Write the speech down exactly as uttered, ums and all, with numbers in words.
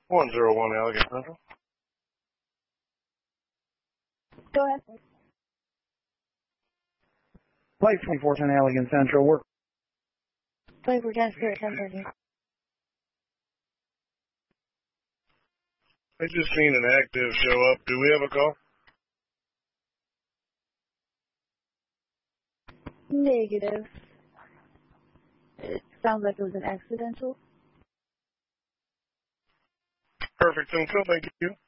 one zero one Allegan Central. Go ahead. Flight twenty-four ten Allegan Central, work. twenty-four ten, Spirit ten thirty. I just seen an active show up. Do we have a call? Negative. It sounds like it was an accidental. Perfect, Central. Thank you.